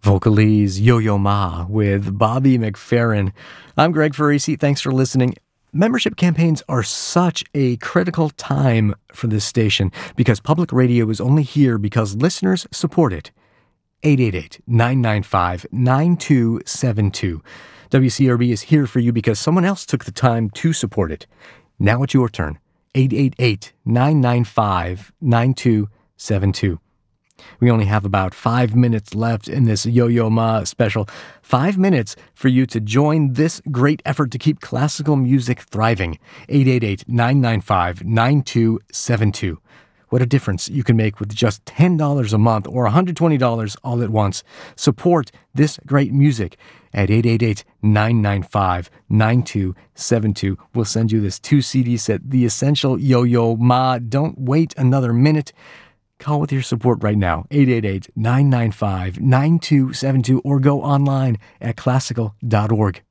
Vocalese Yo-Yo Ma with Bobby McFerrin. I'm Greg Farisi. Thanks for listening. Membership campaigns are such a critical time for this station because public radio is only here because listeners support it. 888-995-9272. WCRB is here for you because someone else took the time to support it. Now it's your turn. 888-995-9272. We only have about 5 minutes left in this Yo-Yo Ma special. 5 minutes for you to join this great effort to keep classical music thriving. 888-995-9272. What a difference you can make with just $10 a month or $120 all at once. Support this great music at 888-995-9272. We'll send you this 2-CD set, The Essential Yo-Yo Ma. Don't wait another minute. Call with your support right now, 888-995-9272, or go online at classical.org.